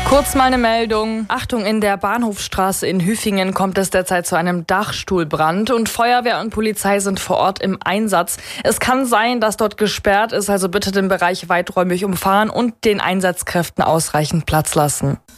Kurz mal eine Meldung. Achtung, in der Bahnhofstraße in Hüfingen kommt es derzeit zu einem Dachstuhlbrand und Feuerwehr und Polizei sind vor Ort im Einsatz. Es kann sein, dass dort gesperrt ist, also bitte den Bereich weiträumig umfahren und den Einsatzkräften ausreichend Platz lassen.